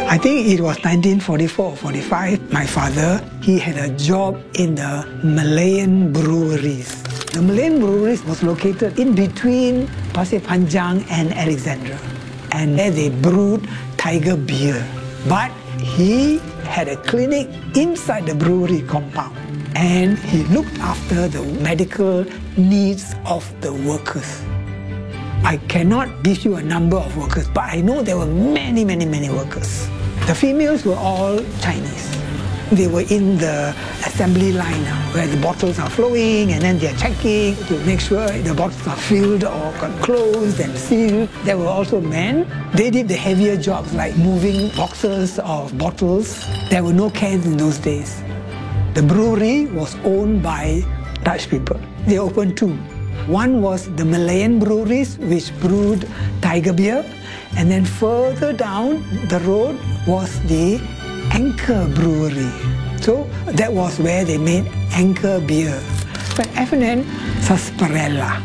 I think it was 1944 or 45. My father, he had a job in the Malayan breweries. The Malayan breweries was located in between Pasir Panjang and Alexandra. And there they brewed Tiger beer. But he had a clinic inside the brewery compound. And he looked after the medical needs of the workers. I cannot give you a number of workers, but I know there were many, many, many workers. The females were all Chinese. They were in the assembly line where the bottles are flowing and then they're checking to make sure the bottles are filled or closed and sealed. There were also men. They did the heavier jobs like moving boxes of bottles. There were no cans in those days. The brewery was owned by Dutch people. They opened two. One was the Malayan breweries, which brewed Tiger beer. And then further down the road was the Anchor Brewery. So that was where they made Anchor beer. But F&N Sarsaparilla.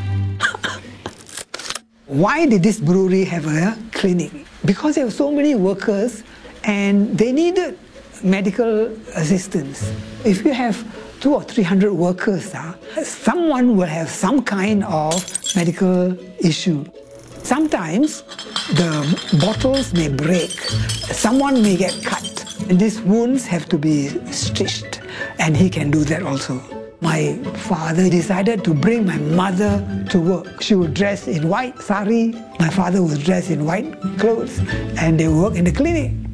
Why did this brewery have a clinic? Because there were so many workers and they needed medical assistance. If you have 200 or 300 workers, someone will have some kind of medical issue. Sometimes the bottles may break, someone may get cut, and these wounds have to be stitched, and he can do that also. My father decided to bring my mother to work. She would dress in white sari, my father was dressed in white clothes, and they would work in the clinic.